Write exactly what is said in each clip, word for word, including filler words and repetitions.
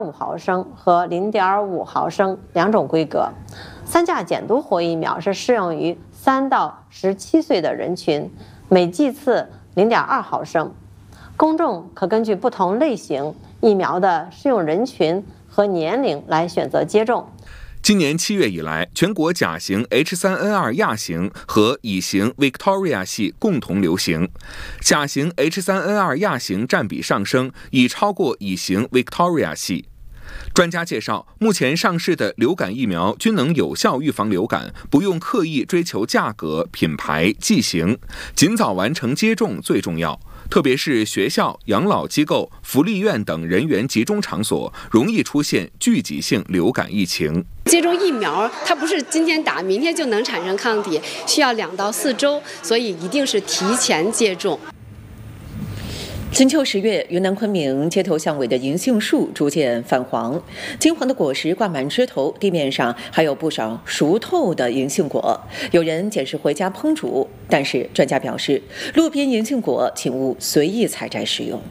五毫升和零点五毫升两种规格。三价减毒活疫苗是适用于三到十七岁的人群，每剂次零点二毫升。公众可根据不同类型疫苗的适用人群和年龄来选择接种。 今年七月以来，全国甲型 H 三 N 二 亚型和乙型 Victoria 系共同流行，甲型 H 三 N 二 亚型占比上升，已超过乙型 Victoria 系。专家介绍，目前上市的流感疫苗均能有效预防流感，不用刻意追求价格、品牌、剂型，尽早完成接种最重要。特别是学校、养老机构、福利院等人员集中场所，容易出现聚集性流感疫情。 接种疫苗，它不是今天打，明天就能产生抗体，需要两到四周，所以一定是提前接种。 金秋十月，云南昆明街头巷尾的银杏树逐渐泛黄，金黄的果实挂满枝头，地面上还有不少熟透的银杏果，有人捡拾回家烹煮。但是专家表示，路边银杏果请勿随意采摘食用。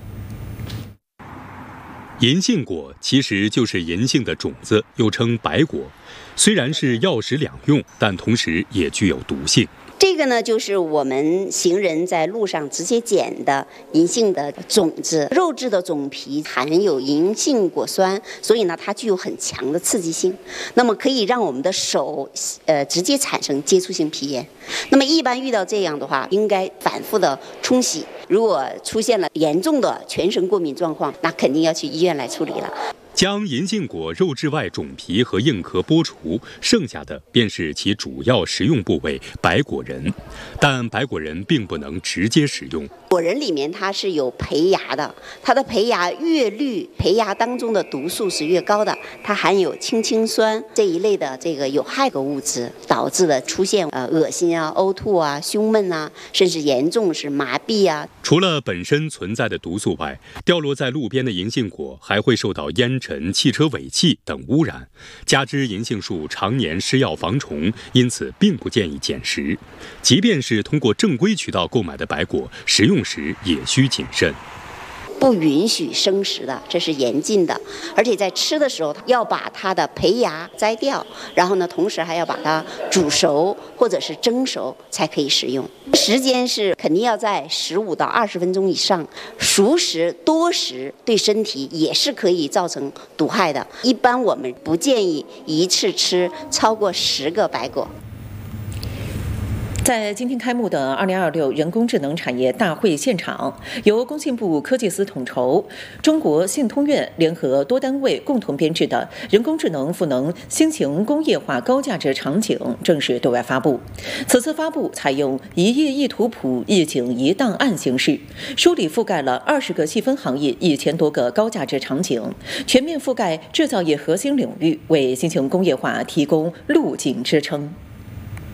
银杏果其实就是银杏的种子，又称白果，虽然是药食两用，但同时也具有毒性。 这个呢，就是我们行人在路上直接捡的银杏的种子，肉质的种皮含有银杏果酸，所以呢，它具有很强的刺激性，那么可以让我们的手呃直接产生接触性皮炎。那么一般遇到这样的话，应该反复的冲洗。如果出现了严重的全身过敏状况，那肯定要去医院来处理了。 将银杏果肉质外种皮和硬壳剥除，剩下的便是其主要食用部位白果仁，但白果仁并不能直接食用。 果仁里面它是有胚芽的，它的胚芽越绿，胚芽当中的毒素是越高的，它含有氢氰酸这一类的这个有害的物质，导致了出现呃恶心啊、呕吐啊、胸闷啊，甚至严重是麻痹啊。 除了本身存在的毒素外，掉落在路边的银杏果还会受到烟尘、汽车尾气等污染，加之银杏树常年施药防虫，因此并不建议捡食。即便是通过正规渠道购买的白果，食用时也需谨慎。 不允许生食的，这是严禁的。而且在吃的时候，要把它的胚芽摘掉，然后呢，同时还要把它煮熟或者是蒸熟才可以食用。时间是肯定要在十五到二十分钟以上。熟食多食对身体也是可以造成毒害的。一般我们不建议一次吃超过十个白果。 在今天开幕的二零二六人工智能产业大会现场，由工信部科技司统筹，中国信通院联合多单位共同编制的人工智能赋能新型工业化高价值场景正式对外发布。此次发布采用一页一图谱、一景一档案形式，梳理覆盖了二十个细分行业一千多个高价值场景，全面覆盖制造业核心领域，为新型工业化提供路径支撑。